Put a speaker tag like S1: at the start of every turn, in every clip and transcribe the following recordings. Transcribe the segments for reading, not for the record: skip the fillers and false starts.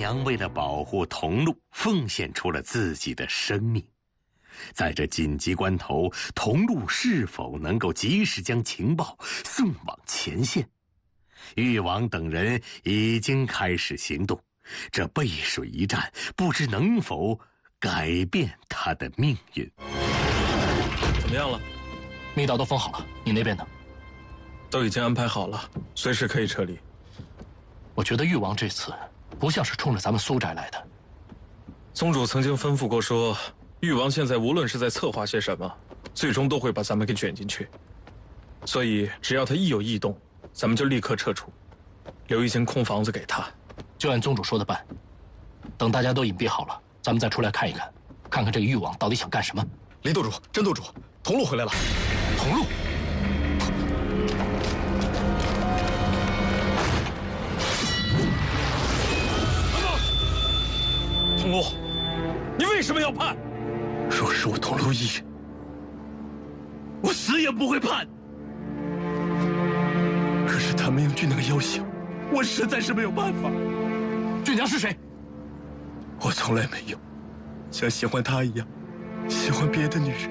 S1: 娘为了保护桐路，奉献出了自己的生命。在这紧急关头，桐路是否能够及时将情报送往前线？誉王等人已经开始行动，这背水一战，不知能否改变他的命运。
S2: 怎么样了？
S3: 密道都封好了，你那边呢？
S2: 都已经安排好了，随时可以撤离。
S3: 我觉得誉王这次不像是冲着咱们苏宅来的。
S2: 宗主曾经吩咐过说，誉王现在无论是在策划些什么，最终都会把咱们给卷进去。所以只要他一有异动，咱们就立刻撤出，留一间空房子给他。
S3: 就按宗主说的办。等大家都隐蔽好了，咱们再出来看一看，看看这个誉王到底想干什么。
S4: 林舵主、甄舵主，桐路回来了。
S3: 桐路。
S2: 桐路，你为什么要叛？
S4: 若是我桐路一人，我死也不会叛。可是他们用俊娘要挟，我实在是没有办法。
S3: 俊娘是谁？
S4: 我从来没有像喜欢她一样喜欢别的女人，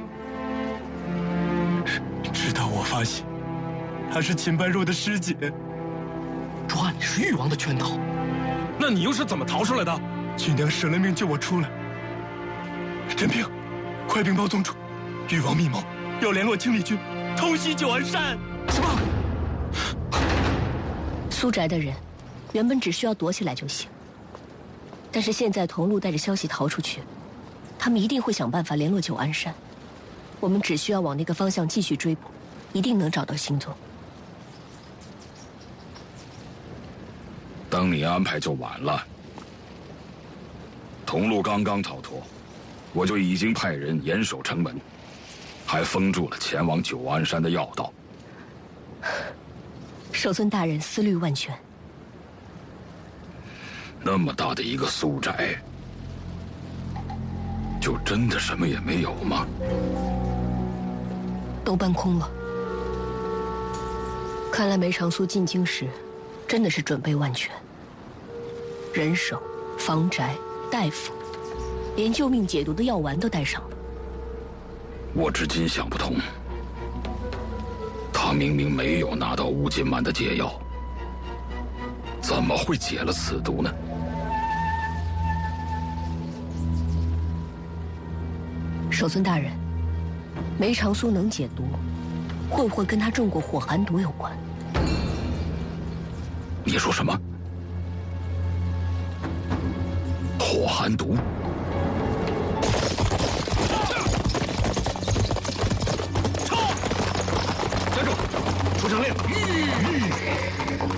S4: 直到我发现她是秦般若的师姐。
S3: 抓你是誉王的圈套，
S2: 那你又是怎么逃出来的？
S4: 俊娘舍了命救我出来。甄平，快禀报宗主，誉王密谋要联络清理军，偷袭九安山。
S3: 什么？
S5: 苏宅的人原本只需要躲起来就行，但是现在桐路带着消息逃出去，他们一定会想办法联络九安山。我们只需要往那个方向继续追捕，一定能找到行踪。
S6: 等你安排就晚了。桐路刚刚逃脱，我就已经派人严守城门，还封住了前往九安山的要道。
S5: 守尊大人思虑万全。
S6: 那么大的一个苏宅，就真的什么也没有吗？
S5: 都搬空了。看来梅长苏进京时，真的是准备万全。人手、房宅、大夫，连救命解毒的药丸都带上了。
S6: 我至今想不通，他明明没有拿到乌金曼的解药，怎么会解了此毒呢？
S5: 守尊大人，梅长苏能解毒，会不会跟他中过火寒毒有关？
S6: 你说什么？火寒毒？
S4: 站住！出城令！